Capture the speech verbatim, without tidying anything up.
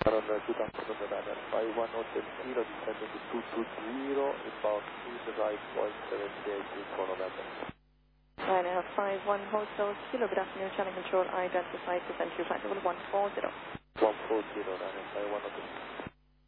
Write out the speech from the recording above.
Around uh, two thousand on the radar, five one hotel kilo, descending to two two zero, about east right point seven eight eight for November. Ryanair five one Hotel Kilo, good afternoon, channel control, identified to century flight level one four zero. one four zero, Ryanair five one hotel.